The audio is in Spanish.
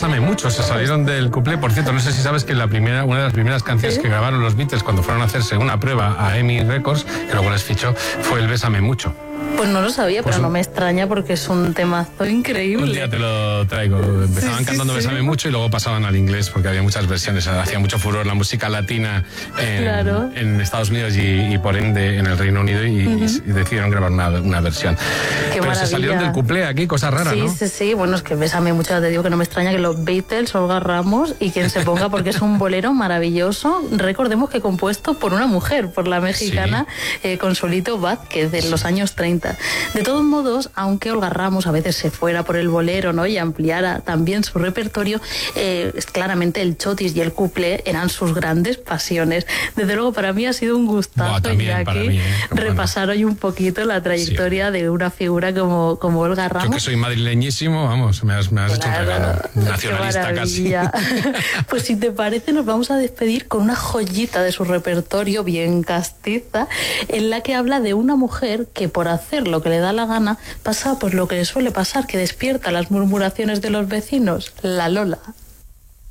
Bésame Mucho, se salieron del cuplé. Por cierto, no sé si sabes que una de las primeras canciones que grabaron los Beatles cuando fueron a hacerse una prueba a EMI Records, que luego les fichó, fue el Bésame Mucho. Pues no lo sabía, Pues pero no me extraña porque es un temazo increíble. Un día te lo traigo. Empezaban cantando Bésame Mucho y luego pasaban al inglés porque había muchas versiones. Hacía mucho furor la música latina en Estados Unidos y por ende en el Reino Unido y decidieron grabar una versión. Qué pero maravilla. Se salieron del cuplé aquí, cosa rara, ¿no? Sí. Bueno, es que Bésame Mucho, te digo que no me extraña que los Beatles, Olga Ramos y quien se ponga, porque es un bolero maravilloso. Recordemos que compuesto por una mujer, por la mexicana Consuelo Vázquez, de los años 30. De todos modos, aunque Olga Ramos a veces se fuera por el bolero, ¿no?, y ampliara también su repertorio, claramente el chotis y el cuplé eran sus grandes pasiones. Desde luego, para mí ha sido un gustazo, Iñaki, repasar hoy un poquito la trayectoria de una figura como Olga Ramos. Yo que soy madrileñísimo, vamos, me has hecho un regalo nacionalista casi. Pues si te parece, nos vamos a despedir con una joyita de su repertorio bien castiza, en la que habla de una mujer que por hacer lo que le da la gana pasa pues lo que le suele pasar, que despierta las murmuraciones de los vecinos, la Lola.